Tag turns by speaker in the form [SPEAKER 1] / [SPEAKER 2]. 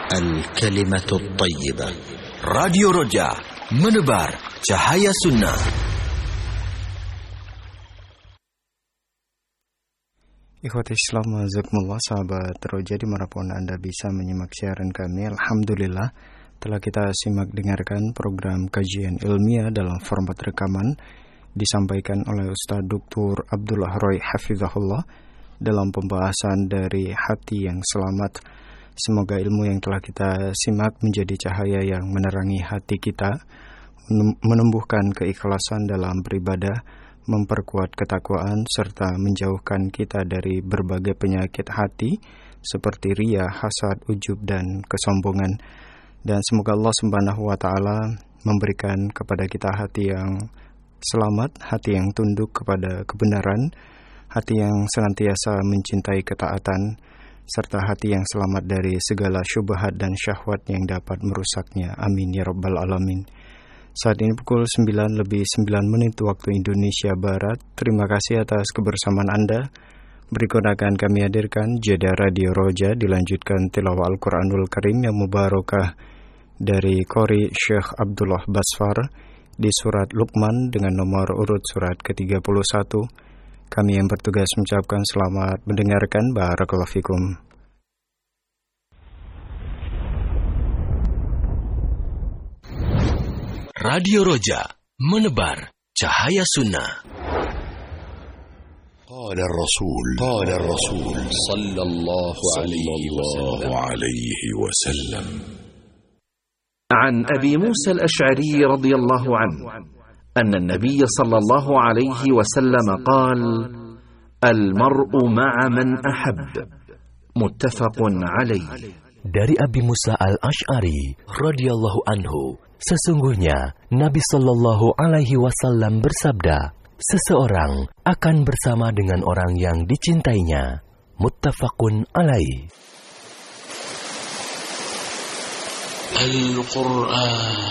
[SPEAKER 1] Al-Kalimatul Thayyibah. Radio Roja, menebar cahaya sunnah.
[SPEAKER 2] Ikhwati Islam, jazakumullah, sahabat Roja dimanapun Anda bisa menyimak siaran kami. Alhamdulillah telah kita simak dengarkan program kajian ilmiah dalam format rekaman disampaikan oleh Ustaz Dr. Abdullah Roy Hafizahullah dalam pembahasan dari hati yang selamat. Semoga ilmu yang telah kita simak menjadi cahaya yang menerangi hati kita, menumbuhkan keikhlasan dalam beribadah, memperkuat ketakwaan, serta menjauhkan kita dari berbagai penyakit hati seperti riya, hasad, ujub, dan kesombongan. Dan semoga Allah Subhanahu wa Ta'ala memberikan kepada kita hati yang selamat, hati yang tunduk kepada kebenaran, hati yang senantiasa mencintai ketaatan, serta hati yang selamat dari segala syubhat dan syahwat yang dapat merusaknya. Amin ya rabbal alamin. Saat ini pukul 9:09 waktu Indonesia Barat. Terima kasih atas kebersamaan Anda. Berikut akan kami hadirkan jeda Radio Roja, dilanjutkan tilawah Al-Quranul Karim yang mubarakah dari Qori Syekh Abdullah Basfar di surat Luqman dengan nomor urut surat ke-31. Kami yang bertugas mengucapkan selamat mendengarkan. Barakallahu fikum.
[SPEAKER 1] Radio Roja, menebar cahaya sunnah.
[SPEAKER 3] قال الرسول صلى الله عليه وسلم
[SPEAKER 4] عن أبي موسى الأشعري رضي الله عنه أن النبي صلى الله عليه وسلم قال: المرء مع من أحب. متفق عليه.
[SPEAKER 5] Dari Abi Musa al-Ash'ari radhiyallahu anhu, sesungguhnya Nabi sallallahu alaihi wasallam bersabda, seseorang akan bersama dengan orang yang dicintainya. Muttafaqun alaih.
[SPEAKER 6] Al-Quran